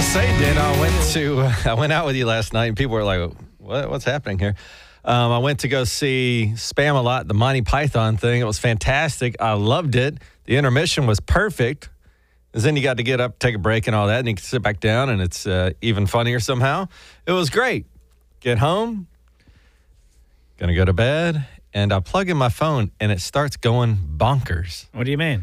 say, Dan, I went out with you last night, and people were like, what's happening here? I went to go see Spam-A-Lot, the Monty Python thing. It was fantastic. I loved it. The intermission was perfect. And then you got to get up, take a break and all that, and you can sit back down, and it's even funnier somehow. It was great. Get home, gonna go to bed, and I plug in my phone, and it starts going bonkers. What do you mean?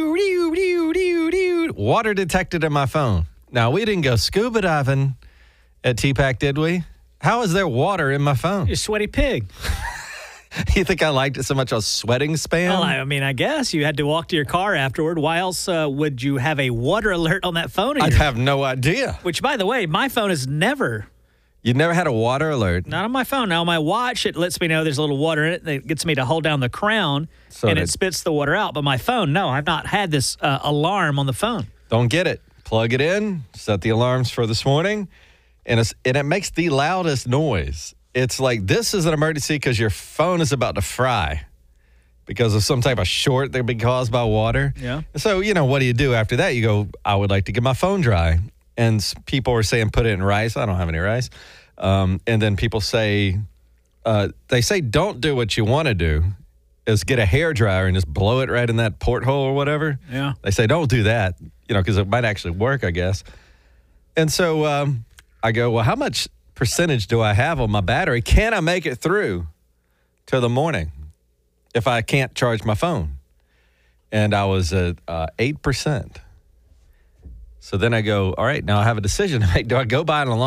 Water detected in my phone. Now, we didn't go scuba diving at TPAC, did we? How is there water in my phone? You sweaty pig. You think I liked it so much I was sweating, Spam? Well, I mean, I guess you had to walk to your car afterward. Why else would you have a water alert on that phone? I'd have no idea. Which, by the way, my phone is never. You never had a water alert? Not on my phone. Now, on my watch, it lets me know there's a little water in it. That gets me to hold down the crown, and it spits the water out. But my phone, no, I've not had this alarm on the phone. Don't get it. Plug it in, set the alarms for this morning, and it makes the loudest noise. It's like this is an emergency because your phone is about to fry because of some type of short that been caused by water. Yeah. So, what do you do after that? You go, I would like to get my phone dry. And people were saying put it in rice. I don't have any rice. And then people say, don't do what you want to do, is get a hairdryer and just blow it right in that porthole or whatever. Yeah. They say don't do that, because it might actually work, I guess. And so I go, well, how much percentage do I have on my battery? Can I make it through till the morning if I can't charge my phone? And I was at 8%. So then I go, all right, now I have a decision to make. Do I go buy an alarm?